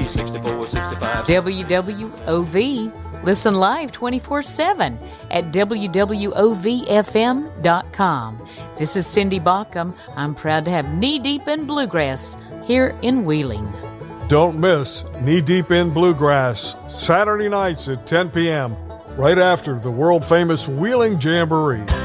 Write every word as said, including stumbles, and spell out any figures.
sixty-four, sixty-five. W W O V. Listen live twenty-four seven at W W O V F M dot com. This is Cindy Baucom. I'm proud to have Knee Deep in Bluegrass here in Wheeling. Don't miss Knee Deep in Bluegrass, Saturday nights at ten p.m., right after the world-famous Wheeling Jamboree.